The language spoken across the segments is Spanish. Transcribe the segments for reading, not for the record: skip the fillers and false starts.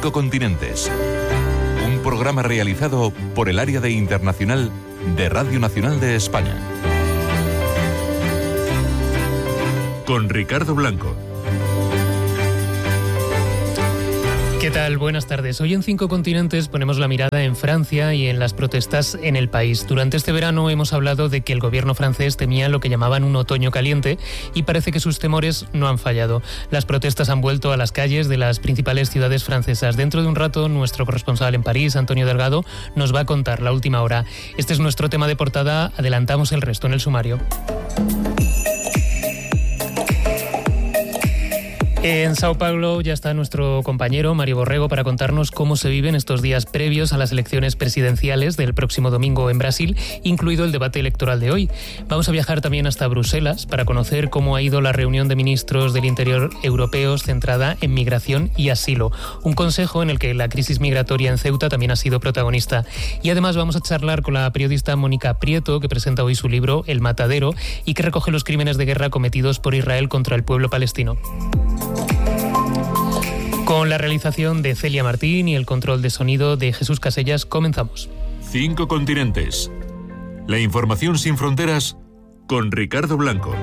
5 continentes. Un programa realizado por el Área de Internacional de Radio Nacional de España. Con Ricardo Blanco. ¿Qué tal? Buenas tardes. Hoy en 5 continentes ponemos la mirada en Francia y en las protestas en el país. Durante este verano hemos hablado de que el gobierno francés temía lo que llamaban un otoño caliente y parece que sus temores no han fallado. Las protestas han vuelto a las calles de las principales ciudades francesas. Dentro de un rato, nuestro corresponsal en París, Antonio Delgado, nos va a contar la última hora. Este es nuestro tema de portada. Adelantamos el resto en el sumario. En Sao Paulo ya está nuestro compañero Mario Borrego para contarnos cómo se viven estos días previos a las elecciones presidenciales del próximo domingo en Brasil, incluido el debate electoral de hoy. Vamos a viajar también hasta Bruselas para conocer cómo ha ido la reunión de ministros del Interior europeos centrada en migración y asilo, un consejo en el que la crisis migratoria en Ceuta también ha sido protagonista. Y además vamos a charlar con la periodista Mónica Prieto, que presenta hoy su libro El Matadero y que recoge los crímenes de guerra cometidos por Israel contra el pueblo palestino. Con la realización de Celia Martín y el control de sonido de Jesús Casellas, comenzamos. 5 continentes. La información sin fronteras con Ricardo Blanco.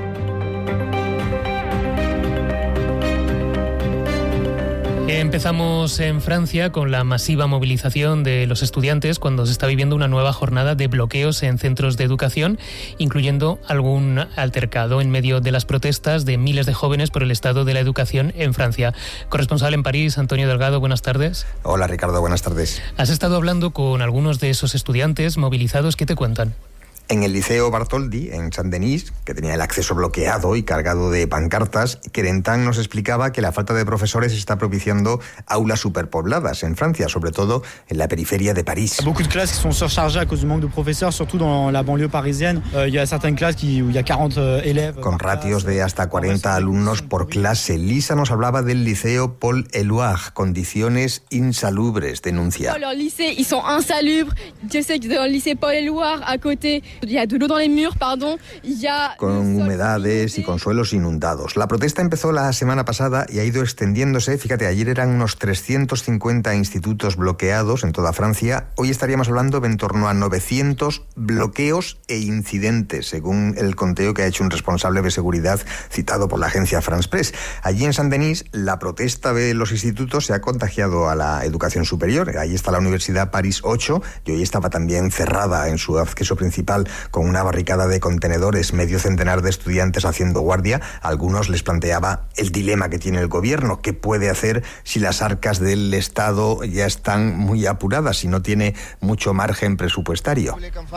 Empezamos en Francia con la masiva movilización de los estudiantes cuando se está viviendo una nueva jornada de bloqueos en centros de educación, incluyendo algún altercado en medio de las protestas de miles de jóvenes por el estado de la educación en Francia. Corresponsal en París, Antonio Delgado, buenas tardes. Hola Ricardo, buenas tardes. Has estado hablando con algunos de esos estudiantes movilizados. ¿Qué te cuentan? En el Liceo Bartholdi, en Saint-Denis, que tenía el acceso bloqueado y cargado de pancartas, Kerentan nos explicaba que la falta de profesores está propiciando aulas superpobladas en Francia, sobre todo en la periferia de París. Beaucoup de clases qui sont surchargées à cause du manque de professeurs, surtout dans la banlieue parisienne. Il y a certaines classes où il y a 40 élèves. Con ratios de hasta 40 alumnos por clase. Lisa nos hablaba del Liceo Paul Éluard, condiciones insalubres, denuncia. Los lycées, ils sont insalubres. Yo sé que dans el Liceo Paul Éluard, à côté, il y a de l'eau dans les murs, pardon. Con humedades y con suelos inundados. La protesta empezó la semana pasada y ha ido extendiéndose. Fíjate, ayer eran unos 350 institutos bloqueados en toda Francia. Hoy estaríamos hablando de en torno a 900 bloqueos e incidentes, según el conteo que ha hecho un responsable de seguridad citado por la agencia France Press. Allí en Saint-Denis, la protesta de los institutos se ha contagiado a la educación superior. Ahí está la Universidad París 8 y hoy estaba también cerrada en su acceso principal con una barricada de contenedores, medio centenar de estudiantes haciendo guardia. A algunos les planteaba el dilema que tiene el gobierno, qué puede hacer si las arcas del Estado ya están muy apuradas, si no tiene mucho margen presupuestario.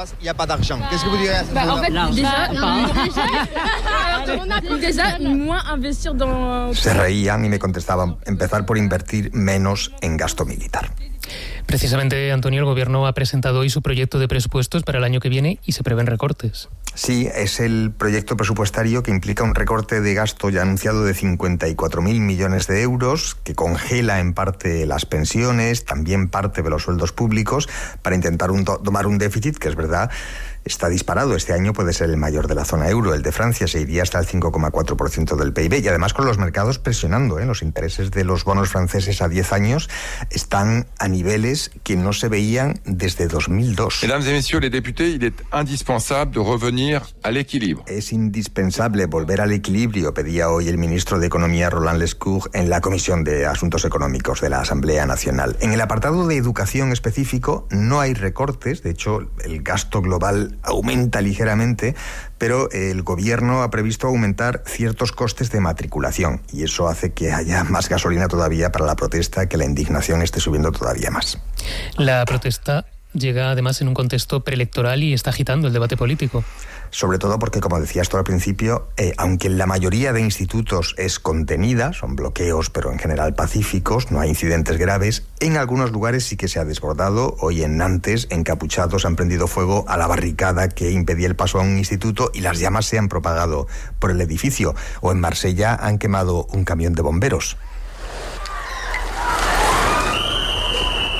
Se reían y me contestaban, empezar por invertir menos en gasto militar. Precisamente, Antonio, el Gobierno ha presentado hoy su proyecto de presupuestos para el año que viene y se prevén recortes. Sí, es el proyecto presupuestario que implica un recorte de gasto ya anunciado de 54.000 millones de euros, que congela en parte las pensiones, también parte de los sueldos públicos, para intentar tomar un déficit que es verdad está disparado. Este año puede ser el mayor de la zona euro. El de Francia se iría hasta el 5,4% del PIB. Y además con los mercados presionando, los intereses de los bonos franceses a 10 años están a niveles que no se veían desde 2002. Mesdames et messieurs les députés, il est indispensable de revenir à l'équilibre. Es indispensable volver al equilibrio, pedía hoy el ministro de Economía Roland Lescure en la Comisión de Asuntos Económicos de la Asamblea Nacional. En el apartado de educación específico no hay recortes. De hecho, el gasto global aumenta ligeramente, pero el gobierno ha previsto aumentar ciertos costes de matriculación y eso hace que haya más gasolina todavía para la protesta, que la indignación esté subiendo todavía más. La protesta llega además en un contexto preelectoral y está agitando el debate político. Sobre todo porque, como decías tú al principio, aunque en la mayoría de institutos es contenida, son bloqueos pero en general pacíficos, no hay incidentes graves, en algunos lugares sí que se ha desbordado. Hoy en Nantes, encapuchados han prendido fuego a la barricada que impedía el paso a un instituto y las llamas se han propagado por el edificio. O en Marsella han quemado un camión de bomberos.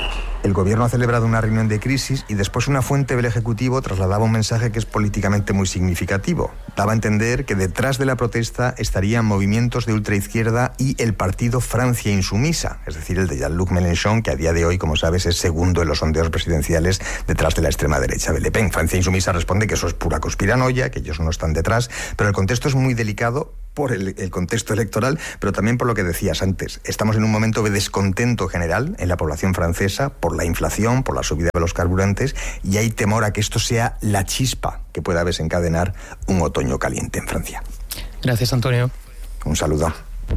El gobierno ha celebrado una reunión de crisis y después una fuente del Ejecutivo trasladaba un mensaje que es políticamente muy significativo. Daba a entender que detrás de la protesta estarían movimientos de ultraizquierda y el partido Francia Insumisa, es decir, el de Jean-Luc Mélenchon, que a día de hoy, como sabes, es segundo en los sondeos presidenciales detrás de la extrema derecha de Le Pen. Francia Insumisa responde que eso es pura conspiranoia, que ellos no están detrás, pero el contexto es muy delicado por el contexto electoral, pero también por lo que decías antes. Estamos en un momento de descontento general en la población francesa por la inflación, por la subida de los carburantes, y hay temor a que esto sea la chispa que pueda desencadenar un otoño caliente en Francia. Gracias, Antonio. Un saludo.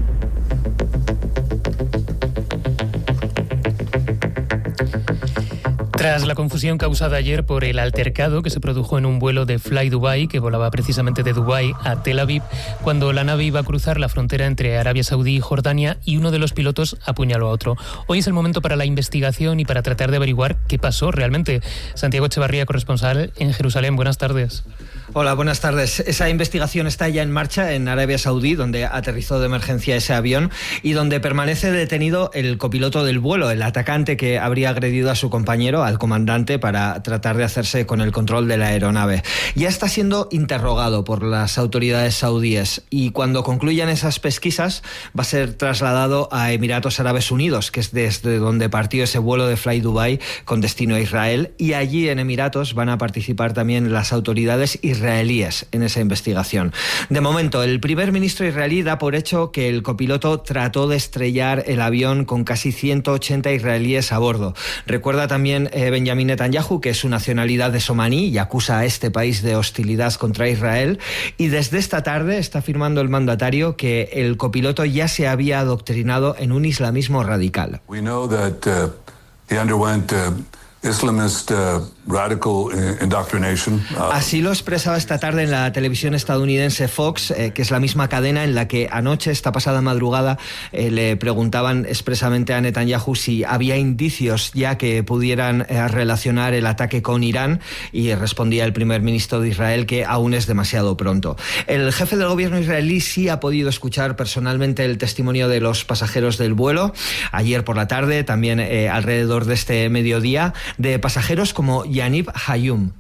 Tras la confusión causada ayer por el altercado que se produjo en un vuelo de Fly Dubai, que volaba precisamente de Dubái a Tel Aviv, cuando la nave iba a cruzar la frontera entre Arabia Saudí y Jordania y uno de los pilotos apuñaló a otro. Hoy es el momento para la investigación y para tratar de averiguar qué pasó realmente. Santiago Echevarría, corresponsal en Jerusalén. Buenas tardes. Hola, buenas tardes. Esa investigación está ya en marcha en Arabia Saudí, donde aterrizó de emergencia ese avión y donde permanece detenido el copiloto del vuelo, el atacante que habría agredido a su compañero, al comandante, para tratar de hacerse con el control de la aeronave. Ya está siendo interrogado por las autoridades saudíes y cuando concluyan esas pesquisas va a ser trasladado a Emiratos Árabes Unidos, que es desde donde partió ese vuelo de Fly Dubai con destino a Israel, y allí en Emiratos van a participar también las autoridades israelíes en esa investigación. De momento, el primer ministro israelí da por hecho que el copiloto trató de estrellar el avión con casi 180 israelíes a bordo. Recuerda también Benjamin Netanyahu que su nacionalidad es omaní y acusa a este país de hostilidad contra Israel, y desde esta tarde está afirmando el mandatario que el copiloto ya se había adoctrinado en un islamismo radical. We know that he underwent Islamist radical indoctrination. Así lo expresaba esta tarde en la televisión estadounidense Fox, que es la misma cadena en la que anoche, esta pasada madrugada, le preguntaban expresamente a Netanyahu si había indicios ya que pudieran relacionar el ataque con Irán, y respondía el primer ministro de Israel que aún es demasiado pronto. El jefe del gobierno israelí sí ha podido escuchar personalmente el testimonio de los pasajeros del vuelo ayer por la tarde, también alrededor de este mediodía, de pasajeros como Yanib Hayum.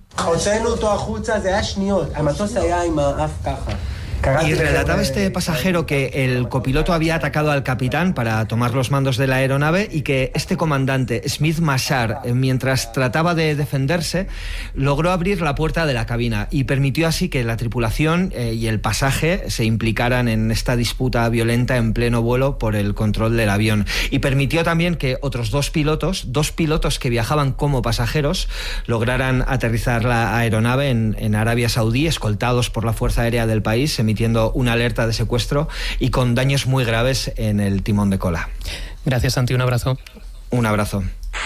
Y relataba este pasajero que el copiloto había atacado al capitán para tomar los mandos de la aeronave y que este comandante, Smith Mashar, mientras trataba de defenderse, logró abrir la puerta de la cabina y permitió así que la tripulación y el pasaje se implicaran en esta disputa violenta en pleno vuelo por el control del avión. Y permitió también que otros dos pilotos que viajaban como pasajeros, lograran aterrizar la aeronave en Arabia Saudí, escoltados por la Fuerza Aérea del país, emitiendo una alerta de secuestro y con daños muy graves en el timón de cola. Gracias, Santi. Un abrazo. Un abrazo.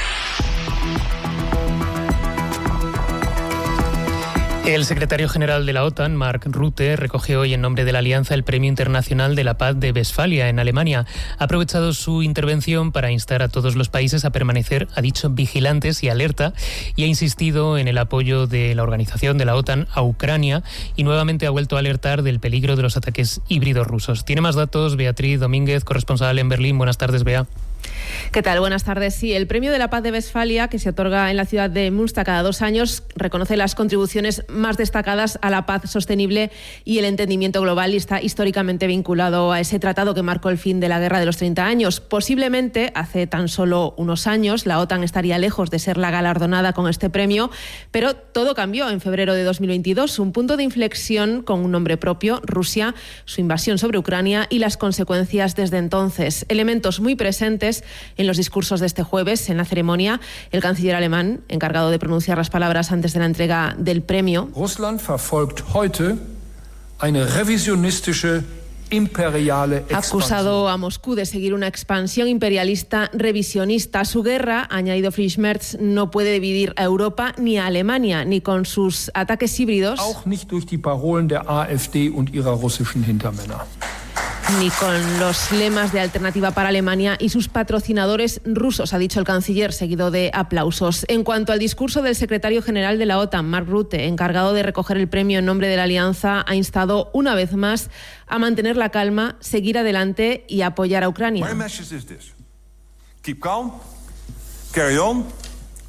El secretario general de la OTAN, Mark Rutte, recoge hoy en nombre de la Alianza el Premio Internacional de la Paz de Westfalia, en Alemania. Ha aprovechado su intervención para instar a todos los países a permanecer, ha dicho, vigilantes y alerta, y ha insistido en el apoyo de la organización de la OTAN a Ucrania, y nuevamente ha vuelto a alertar del peligro de los ataques híbridos rusos. Tiene más datos Beatriz Domínguez, corresponsal en Berlín. Buenas tardes, Bea. ¿Qué tal? Buenas tardes. Sí, el Premio de la Paz de Westfalia, que se otorga en la ciudad de Münster cada 2 años, reconoce las contribuciones más destacadas a la paz sostenible y el entendimiento global, y está históricamente vinculado a ese tratado que marcó el fin de la Guerra de los 30 años. Posiblemente, hace tan solo unos años, la OTAN estaría lejos de ser la galardonada con este premio, pero todo cambió en febrero de 2022, un punto de inflexión con un nombre propio: Rusia, su invasión sobre Ucrania y las consecuencias desde entonces. Elementos muy presentes en los discursos de este jueves. En la ceremonia, el canciller alemán, encargado de pronunciar las palabras antes de la entrega del premio, Russland verfolgt heute eine revisionistische imperiale ha acusado a Moscú de seguir una expansión imperialista revisionista. Su guerra, ha añadido Friedrich Merz, no puede dividir a Europa ni a Alemania, ni con sus ataques híbridos, auch nicht durch die Parolen der AfD und ihrer russischen Hintermänner, ni con los lemas de Alternativa para Alemania y sus patrocinadores rusos, ha dicho el canciller, seguido de aplausos. En cuanto al discurso del secretario general de la OTAN, Mark Rutte, encargado de recoger el premio en nombre de la Alianza, ha instado una vez más a mantener la calma, seguir adelante y apoyar a Ucrania. My message is this. Keep calm, carry on,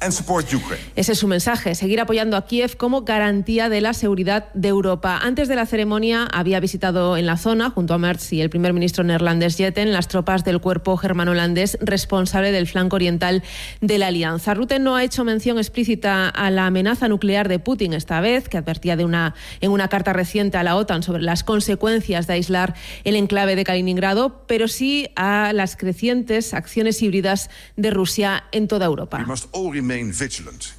Ese es su mensaje, seguir apoyando a Kiev como garantía de la seguridad de Europa. Antes de la ceremonia había visitado en la zona, junto a Merz y el primer ministro neerlandés Jetten, las tropas del cuerpo germano-holandés responsable del flanco oriental de la alianza. Rutte no ha hecho mención explícita a la amenaza nuclear de Putin esta vez, que advertía en una carta reciente a la OTAN sobre las consecuencias de aislar el enclave de Kaliningrado, pero sí a las crecientes acciones híbridas de Rusia en toda Europa.